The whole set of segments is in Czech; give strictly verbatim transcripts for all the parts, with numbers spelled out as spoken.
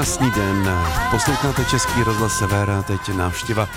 Krásný den. Posloucháte Český rozhlas Sever, teď návštěva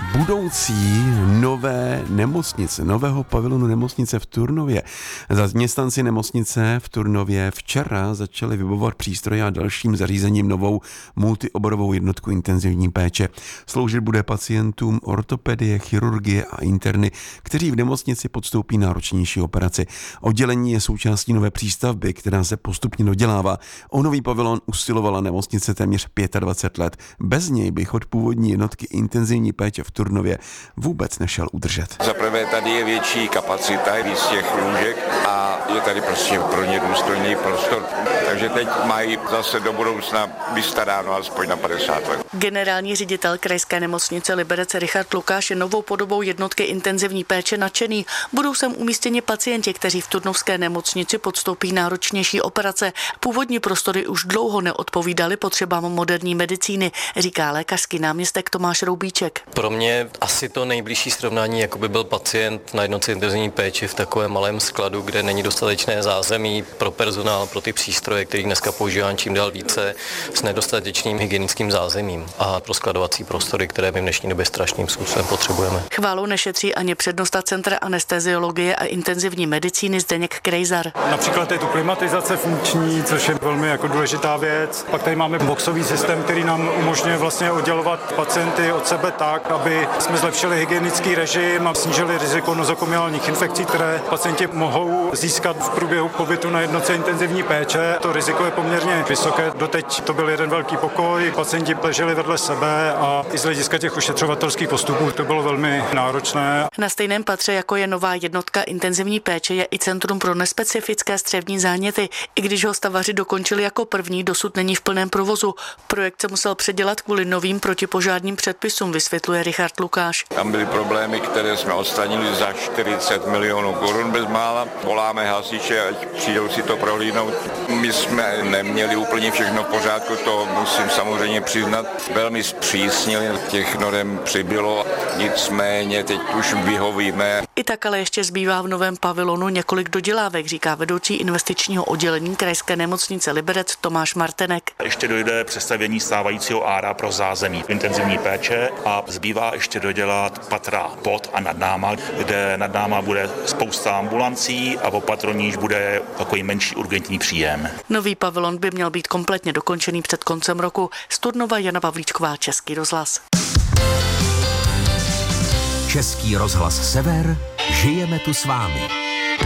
budoucí nové nemocnice, nového pavilonu nemocnice v Turnově. Zaměstnanci nemocnice v Turnově včera začali vybavovat přístroje a dalším zařízením novou multioborovou jednotku intenzivní péče. Sloužit bude pacientům ortopedie, chirurgie a interny, kteří v nemocnici podstoupí náročnější operaci. Oddělení je součástí nové přístavby, která se postupně dodělává. O nový pavilon usilovala nemocnice téměř dvacet pět let. Bez něj by chod původní jednotky intenzivní péče v Turnově vůbec nešel udržet. Za prvé tady je větší kapacita, je víc těch lůžek a je tady prostě pro ně důstojný prostor. Takže teď mají zase do budoucna vystaráno aspoň na padesát let. Generální ředitel krajské nemocnice Liberec Richard Lukáš je novou podobou jednotky intenzivní péče nadšený. Budou sem umístěni pacienti, kteří v turnovské nemocnici podstoupí náročnější operace. Původní prostory už dlouho neodpovídaly potřebám moderní medicíny, říká lékařský náměstek Tomáš Roubíček. Pro mě asi to nejbližší srovnání, jako by byl pacient na jednotce intenzivní péči v takovém malém skladu, kde není dostatečné zázemí pro personál, pro ty přístroje, který dneska používám čím dál více, s nedostatečným hygienickým zázemím a pro skladovací prostory, které my v dnešní době strašným způsobem potřebujeme. Chválu nešetří ani přednosta Centra anesteziologie a intenzivní medicíny Zdeněk Krejzar. Například je tu klimatizace funkční, což je velmi jako důležitá věc. Pak tady máme boxový systém, který nám umožňuje vlastně oddělovat pacienty od sebe tak, aby jsme zlepšili hygienický režim a snížili riziko nozokomiálních infekcí, které pacienti mohou získat v průběhu pobytu na jednotce intenzivní péče. To riziko je poměrně vysoké. Doteď to byl jeden velký pokoj, pacienti leželi vedle sebe a i z hlediska těch ošetřovatelských postupů to bylo velmi náročné. Na stejném patře, jako je nová jednotka intenzivní péče, je i Centrum pro nespecifické střevní záněty. I když ho stavaři dokončili jako první, dosud není v plném provozu. Projekt se musel předělat kvůli novým protipožárním předpisům, vysvětluje Richard Lukáš. Tam byly problémy, které jsme odstranili za čtyřicet milionů korun bezmála. Voláme hasiče, ať přijdou si to prohlídnout. My jsme neměli úplně všechno v pořádku, to musím samozřejmě přiznat. Velmi zpřísnili, těch norem přibylo, nicméně teď už vyhovíme. I tak ale ještě zbývá v novém pavilonu několik dodělávek, říká vedoucí investičního oddělení krajské nemocnice Liberec Tomáš Martenek. Ještě dojde přestavění stávajícího ára pro zázemí intenzivní péče a zbývá ještě dodělat patra pod a nad náma, kde nad náma bude spousta ambulancí a po patro níž bude takový menší urgentní příjem. Nový pavilon by měl být kompletně dokončený před koncem roku. Z Turnova Jana Pavlíčková, Český rozhlas. Český rozhlas Sever, žijeme tu s vámi.